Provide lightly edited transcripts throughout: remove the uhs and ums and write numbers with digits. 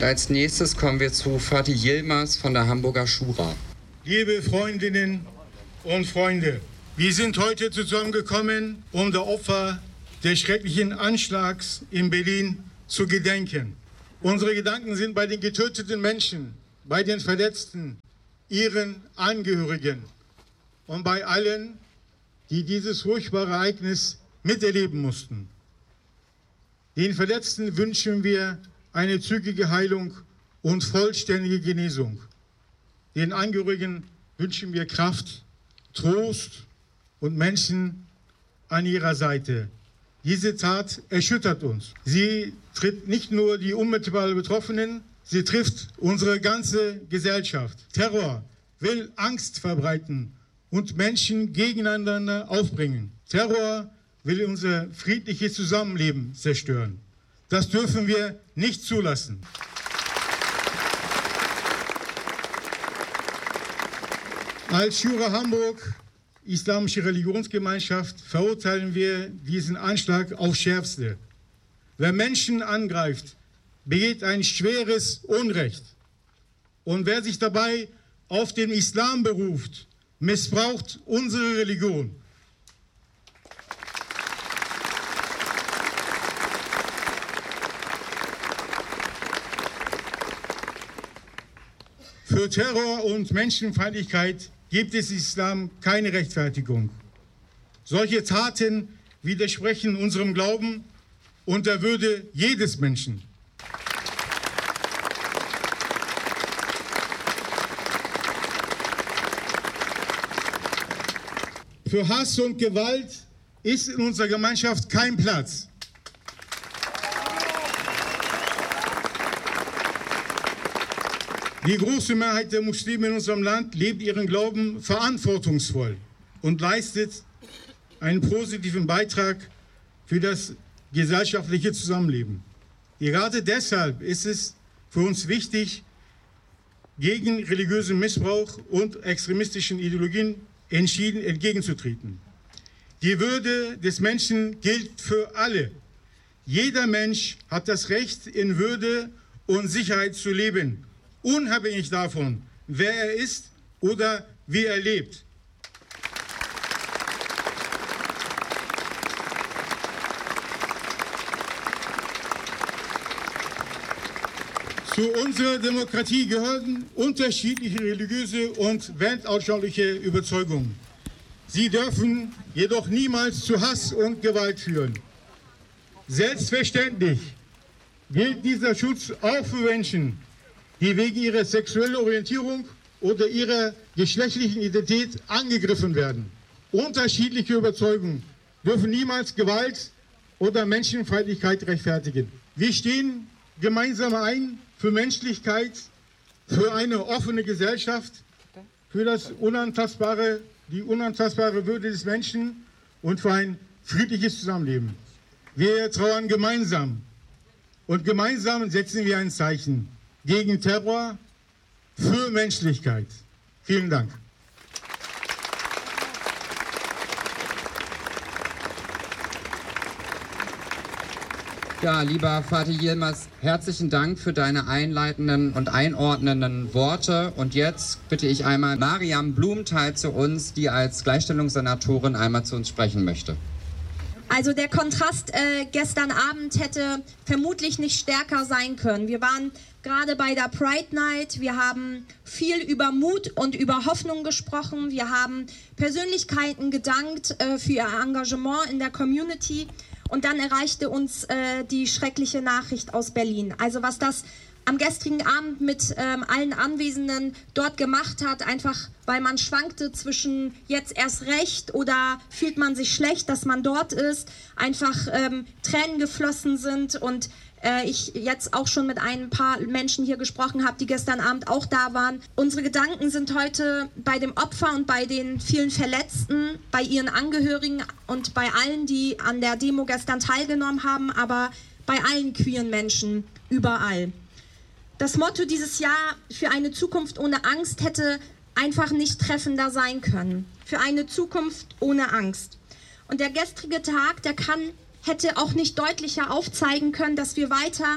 Als nächstes kommen wir zu Fatih Yilmaz von der Hamburger Schura. Liebe Freundinnen und Freunde, wir sind heute zusammengekommen, um der Opfer des schrecklichen Anschlags in Berlin zu gedenken. Unsere Gedanken sind bei den getöteten Menschen, bei den Verletzten, ihren Angehörigen und bei allen, die dieses furchtbare Ereignis miterleben mussten. Den Verletzten wünschen wir eine zügige Heilung und vollständige Genesung. Den Angehörigen wünschen wir Kraft, Trost und Menschen an ihrer Seite. Diese Tat erschüttert uns. Sie trifft nicht nur die unmittelbar Betroffenen, sie trifft unsere ganze Gesellschaft. Terror will Angst verbreiten und Menschen gegeneinander aufbringen. Terror will unser friedliches Zusammenleben zerstören. Das dürfen wir nicht zulassen. Als Schura Hamburg, Islamische Religionsgemeinschaft, verurteilen wir diesen Anschlag aufs Schärfste. Wer Menschen angreift, begeht ein schweres Unrecht. Und wer sich dabei auf den Islam beruft, missbraucht unsere Religion. Für Terror und Menschenfeindlichkeit gibt es im Islam keine Rechtfertigung. Solche Taten widersprechen unserem Glauben und der Würde jedes Menschen. Für Hass und Gewalt ist in unserer Gemeinschaft kein Platz. Die große Mehrheit der Muslime in unserem Land lebt ihren Glauben verantwortungsvoll und leistet einen positiven Beitrag für das gesellschaftliche Zusammenleben. Gerade deshalb ist es für uns wichtig, gegen religiösen Missbrauch und extremistischen Ideologien entschieden entgegenzutreten. Die Würde des Menschen gilt für alle. Jeder Mensch hat das Recht, in Würde und Sicherheit zu leben, unabhängig davon, wer er ist oder wie er lebt. Zu unserer Demokratie gehören unterschiedliche religiöse und weltanschauliche Überzeugungen. Sie dürfen jedoch niemals zu Hass und Gewalt führen. Selbstverständlich gilt dieser Schutz auch für Menschen, die wegen ihrer sexuellen Orientierung oder ihrer geschlechtlichen Identität angegriffen werden. Unterschiedliche Überzeugungen dürfen niemals Gewalt oder Menschenfeindlichkeit rechtfertigen. Wir stehen gemeinsam ein für Menschlichkeit, für eine offene Gesellschaft, für die unantastbare Würde des Menschen und für ein friedliches Zusammenleben. Wir trauern gemeinsam und gemeinsam setzen wir ein Zeichen gegen Terror, für Menschlichkeit. Vielen Dank. Ja, lieber Fatih Yilmaz, herzlichen Dank für deine einleitenden und einordnenden Worte. Und jetzt bitte ich einmal Mariam Blumenthal zu uns, die als Gleichstellungssenatorin einmal zu uns sprechen möchte. Also der Kontrast gestern Abend hätte vermutlich nicht stärker sein können. Wir waren gerade bei der Pride Night, wir haben viel über Mut und über Hoffnung gesprochen, wir haben Persönlichkeiten gedankt für ihr Engagement in der Community und dann erreichte uns die schreckliche Nachricht aus Berlin. Also was das am gestrigen Abend mit allen Anwesenden dort gemacht hat, einfach weil man schwankte zwischen jetzt erst recht oder fühlt man sich schlecht, dass man dort ist, einfach Tränen geflossen sind und ich jetzt auch schon mit ein paar Menschen hier gesprochen habe, die gestern Abend auch da waren. Unsere Gedanken sind heute bei dem Opfer und bei den vielen Verletzten, bei ihren Angehörigen und bei allen, die an der Demo gestern teilgenommen haben, aber bei allen queeren Menschen überall. Das Motto dieses Jahr für eine Zukunft ohne Angst hätte einfach nicht treffender sein können. Für eine Zukunft ohne Angst. Und der gestrige Tag, hätte auch nicht deutlicher aufzeigen können, dass wir weiter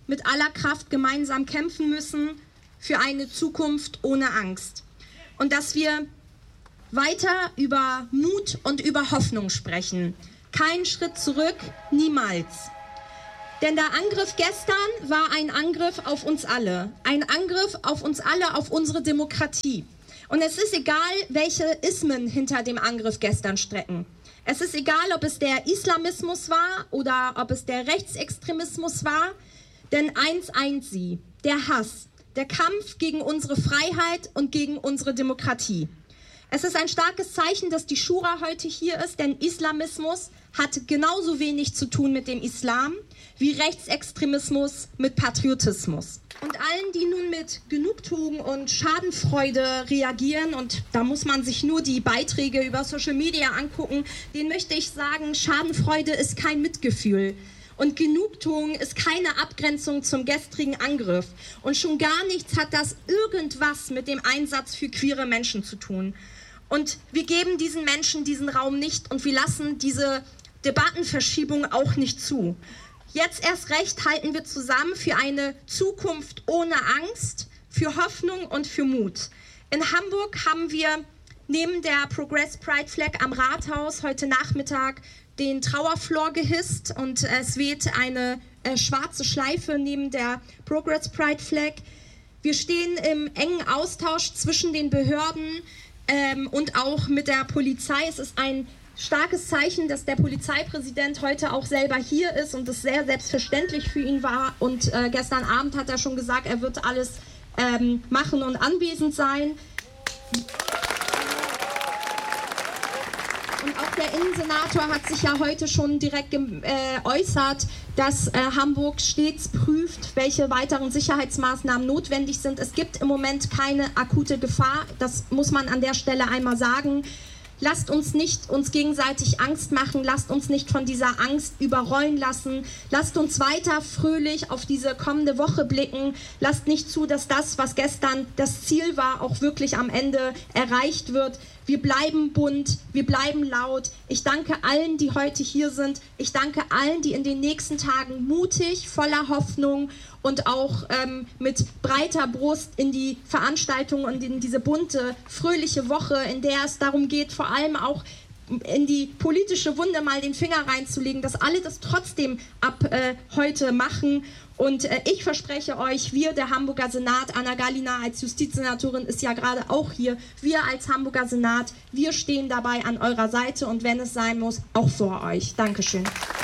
mit aller Kraft gemeinsam kämpfen müssen für eine Zukunft ohne Angst. Und dass wir weiter über Mut und über Hoffnung sprechen. Kein Schritt zurück, niemals. Denn der Angriff gestern war ein Angriff auf uns alle. Ein Angriff auf uns alle, auf unsere Demokratie. Und es ist egal, welche Ismen hinter dem Angriff gestern stecken. Es ist egal, ob es der Islamismus war oder ob es der Rechtsextremismus war. Denn eins eint sie, der Hass, der Kampf gegen unsere Freiheit und gegen unsere Demokratie. Es ist ein starkes Zeichen, dass die Schura heute hier ist, denn Islamismus hat genauso wenig zu tun mit dem Islam wie Rechtsextremismus mit Patriotismus. Und allen, die nun mit Genugtuung und Schadenfreude reagieren, und da muss man sich nur die Beiträge über Social Media angucken, denen möchte ich sagen, Schadenfreude ist kein Mitgefühl. Und Genugtuung ist keine Abgrenzung zum gestrigen Angriff. Und schon gar nichts hat das irgendwas mit dem Einsatz für queere Menschen zu tun. Und wir geben diesen Menschen diesen Raum nicht und wir lassen diese Debattenverschiebung auch nicht zu. Jetzt erst recht halten wir zusammen für eine Zukunft ohne Angst, für Hoffnung und für Mut. In Hamburg haben wir neben der Progress Pride Flag am Rathaus heute Nachmittag den Trauerflor gehisst und es weht eine schwarze Schleife neben der Progress Pride Flag. Wir stehen im engen Austausch zwischen den Behörden und auch mit der Polizei. Es ist ein starkes Zeichen, dass der Polizeipräsident heute auch selber hier ist und es sehr selbstverständlich für ihn war. Und gestern Abend hat er schon gesagt, er wird alles machen und anwesend sein. Und auch der Innensenator hat sich ja heute schon direkt geäußert, dass Hamburg stets prüft, welche weiteren Sicherheitsmaßnahmen notwendig sind. Es gibt im Moment keine akute Gefahr, das muss man an der Stelle einmal sagen. Lasst uns nicht uns gegenseitig Angst machen, lasst uns nicht von dieser Angst überrollen lassen, lasst uns weiter fröhlich auf diese kommende Woche blicken, lasst nicht zu, dass das, was gestern das Ziel war, auch wirklich am Ende erreicht wird. Wir bleiben bunt, wir bleiben laut. Ich danke allen, die heute hier sind. Ich danke allen, die in den nächsten Tagen mutig, voller Hoffnung und auch mit breiter Brust in die Veranstaltung und in diese bunte, fröhliche Woche, in der es darum geht, vor allem auch in die politische Wunde mal den Finger reinzulegen, dass alle das trotzdem ab heute machen. Und ich verspreche euch, wir, der Hamburger Senat, Anna Gallina als Justizsenatorin ist ja gerade auch hier, wir als Hamburger Senat, wir stehen dabei an eurer Seite und wenn es sein muss, auch vor euch. Dankeschön.